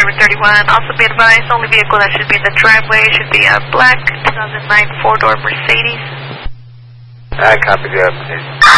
driver 31. Also be advised, only vehicle that should be in the driveway should be a black 2009 four-door Mercedes. I copy the Mercedes.